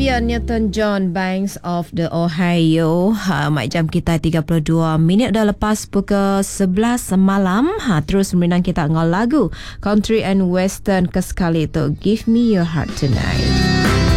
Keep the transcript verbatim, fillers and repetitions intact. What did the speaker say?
dia Newton John, Banks of the Ohio. Ha, mat jam kita tiga puluh dua minit dah lepas pukul sebelas malam. Ha, terus menang kita ngol lagu country and western kesekali tu. Give Me Your Heart Tonight.